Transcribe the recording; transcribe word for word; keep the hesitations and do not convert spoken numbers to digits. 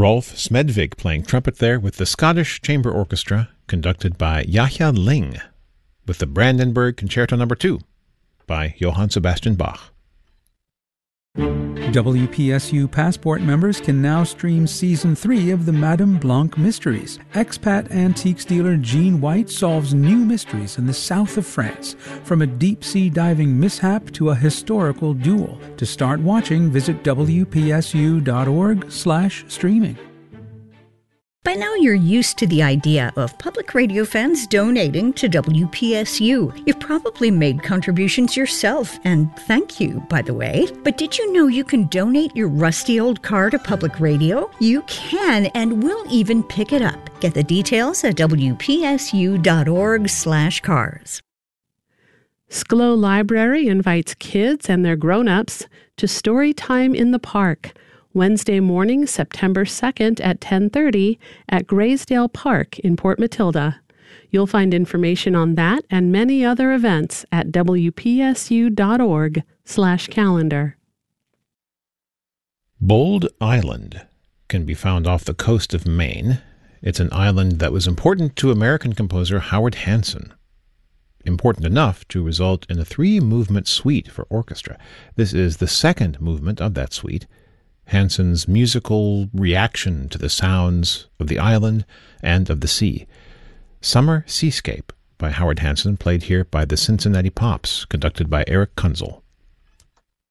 Rolf Smedvig playing trumpet there with the Scottish Chamber Orchestra, conducted by Yahya Ling, with the Brandenburg Concerto Number two by Johann Sebastian Bach. W P S U Passport members can now stream Season three of the Madame Blanc Mysteries. Expat antiques dealer Jean White solves new mysteries in the south of France, from a deep-sea diving mishap to a historical duel. To start watching, visit W P S U dot org slash streaming. By now you're used to the idea of public radio fans donating to W P S U. You've probably made contributions yourself, and thank you, by the way. But did you know you can donate your rusty old car to public radio? You can, and we'll even pick it up. Get the details at W P S U dot org slash cars. S C L O Library invites kids and their grown-ups to Story Time in the Park, Wednesday morning, September second at ten thirty at Graysdale Park in Port Matilda. You'll find information on that and many other events at W P S U dot org slash calendar. Bold Island can be found off the coast of Maine. It's an island that was important to American composer Howard Hanson. Important enough to result in a three-movement suite for orchestra. This is the second movement of that suite. Hanson's musical reaction to the sounds of the island and of the sea. Summer Seascape by Howard Hanson, played here by the Cincinnati Pops, conducted by Eric Kunzel.